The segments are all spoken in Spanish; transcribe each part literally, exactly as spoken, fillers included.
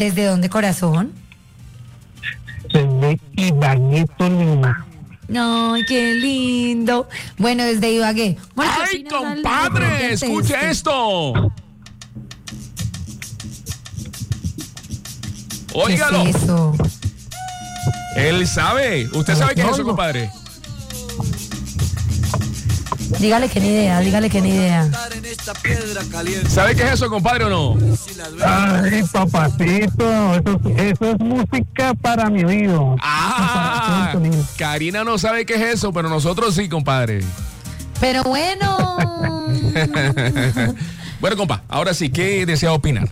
¿Desde dónde, corazón? Desde Ibagué, Lima. Ay, qué lindo. Bueno, desde Ibagué. Bueno, ¿qué ¡Ay, opinas al- compadre! al ¡Escuche texto? esto! Óigalo. ¿Qué es eso? Él sabe. ¿Usted sabe qué es eso, compadre? Dígale que ni idea, dígale que ni idea. ¿Sabe qué es eso, compadre, o no? Ay, papacito, eso, eso es música para mi oído. Ah, Para todo el sonido. Karina no sabe qué es eso, pero nosotros sí, compadre. Pero bueno. Bueno, compa, ahora sí, ¿qué desea opinar?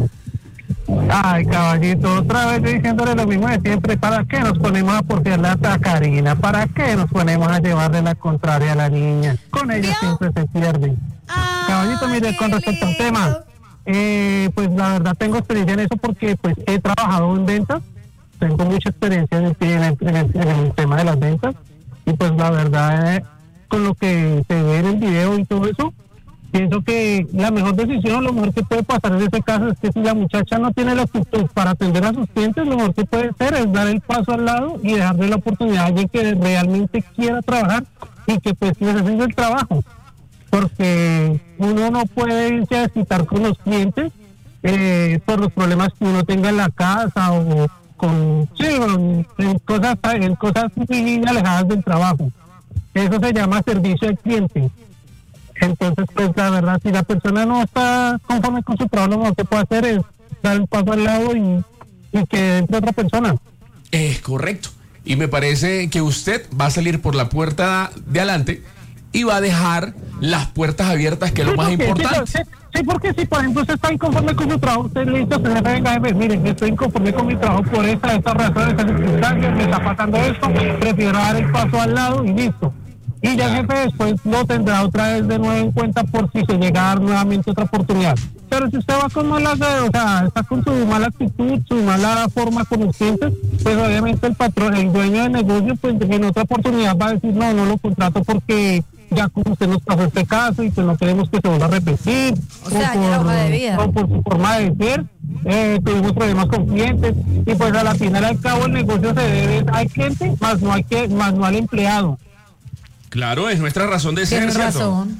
Ay, caballito, otra vez diciéndole lo mismo de siempre. ¿Para qué nos ponemos a porfiarle a Karina? ¿Para qué nos ponemos a llevarle la contraria a la niña? Con ella ¿Vio? siempre se pierde. Ay, Caballito, mire, con qué respecto al lindo. tema, eh, pues la verdad tengo experiencia en eso porque pues he trabajado en ventas, tengo mucha experiencia en el, en el- en el- en el tema de las ventas y pues la verdad, eh, con lo que se ve en el video y todo eso, pienso que la mejor decisión, lo mejor que puede pasar en este caso es que si la muchacha no tiene la actitud para atender a sus clientes, lo mejor que puede hacer es dar el paso al lado y dejarle la oportunidad a alguien que realmente quiera trabajar y que pues necesite el trabajo. Porque uno no puede irse a desquitar con los clientes eh, por los problemas que uno tenga en la casa o con, sí, con- en cosas, en cosas muy alejadas del trabajo. Eso se llama servicio al cliente. Entonces, pues la verdad, si la persona no está conforme con su trabajo, lo mejor que puede hacer es dar el paso al lado y, y que entre otra persona. Es correcto. Y me parece que usted va a salir por la puerta de adelante y va a dejar las puertas abiertas, que es lo Sí, más porque- importante. Sí, sí, porque si por ejemplo usted está inconforme con su trabajo, usted le dice a su jefe, venga, jefe, mire, estoy inconforme con mi trabajo por esta, esta razón, estas circunstancias, me está pasando esto, prefiero dar el paso al lado y listo. Y ya el jefe después lo tendrá otra vez de nuevo en cuenta por si se llega a dar nuevamente otra oportunidad. Pero si usted va con malas, o sea, está con su mala actitud, su mala forma con los clientes, pues obviamente el patrón, el dueño del negocio, pues en otra oportunidad va a decir, no, no lo contrato porque ya como usted nos pasó este caso y pues no queremos que se vuelva a repetir. O sea, ya la hoja de vida. O por su forma de ser, eh, tuvimos problemas con clientes y pues a la final al cabo el negocio se debe al cliente, más no, hay que, más no al empleado. Claro, es nuestra razón de ser, Tienes ¿cierto? razón.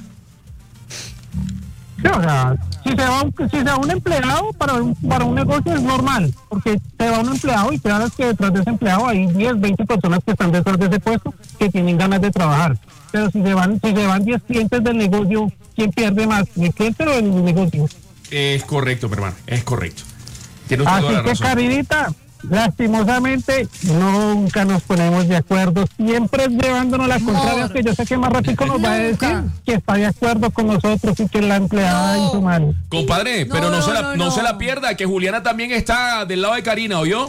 Sí, o sea, si se va un, si se va un empleado para un, para un negocio es normal, porque se va un empleado y claro que detrás de ese empleado hay diez, veinte personas que están detrás de ese puesto que tienen ganas de trabajar. Pero si se van si se van diez clientes del negocio, ¿quién pierde más? ¿El cliente o el negocio? Es correcto, mi hermano, es correcto. Tiene usted toda Así la que, razón. Karinita, lastimosamente nunca nos ponemos de acuerdo, siempre es llevándonos la contraria, Amor. que yo sé que más ratico nos va a decir Nunca. que está de acuerdo con nosotros y que la empleada No. hizo mal. Compadre, No, pero no, no, se la, no, no no. se la pierda, que Juliana también está del lado de Karina, ¿oyó?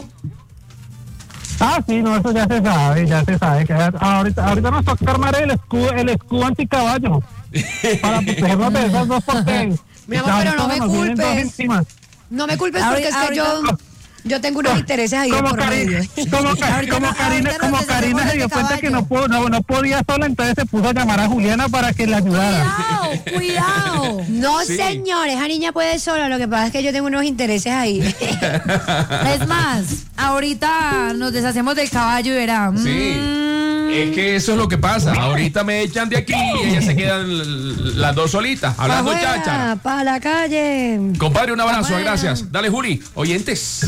Ah, sí, no, eso ya se sabe, ya se sabe. Que ahorita, ahorita nos toca armar el escudo, el escudo anticaballo para protegernos de esas dos porque... Mi amor, pero no me nos vienen dos culpes. encima. No me culpes Ahorita- porque es que yo, ahorita- yo tengo unos intereses ahí de Como, por Cari- medio. como, Ca- Ahorita como no- Karina, ahorita como nos Karina deshacemos se dio de cuenta que no, caballo. pudo- no, no podía sola, entonces se puso a llamar a Juliana para que le ayudara. Cuidado, cuidado. No, Sí. señores, esa niña puede sola, lo que pasa es que yo tengo unos intereses ahí. Es más, ahorita nos deshacemos del caballo y verá. Sí. Mm. Es que eso es lo que pasa. Ahorita me echan de aquí y ellas se quedan l- las dos solitas, hablando cháchara. para la calle. Compadre, un abrazo, Afuera. gracias. Dale, Juli. Oyentes.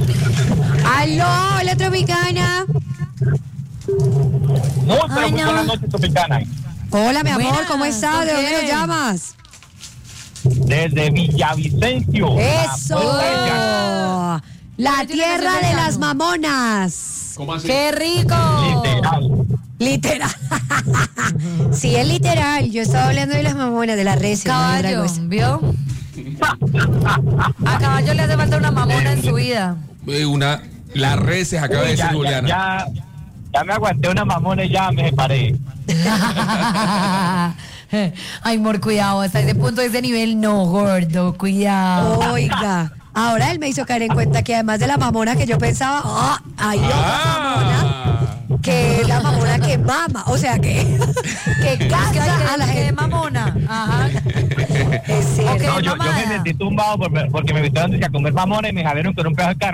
Aló, la tropicana. Muy, pero Ay, muy no. buenas noches, Tropicana. Hola, mi amor, Buenas, ¿cómo estás? ¿con ¿De dónde quién? nos llamas? Desde Villavicencio. Eso. La La ¿Qué tiene tierra que de ser las verano? mamonas. ¿Cómo así? ¡Qué rico! Literal. Literal. Sí, es literal. Yo estaba hablando de las mamonas, de las reses. no de otra Caballo, cosa. ¿vio? A caballo le hace falta una mamona en su vida. Eh, Una, las reces, acaba de Uy, decir ya, ya, Juliana. ya, ya me aguanté una mamona y ya me separé. Ay, amor, cuidado, hasta ese punto, ese nivel, no, gordo, cuidado. Oiga, ahora él me hizo caer en cuenta que además de la mamona que yo pensaba, ah, hay otra mamona Ah, que es la mamona que mama, o sea que, que Que casa a la que de gente. mamona. Ajá. Es cierto. Ok. No, yo, yo me mamada. sentí tumbado por- porque me invitaron a comer mamona y me jalieron con un pedazo de carne.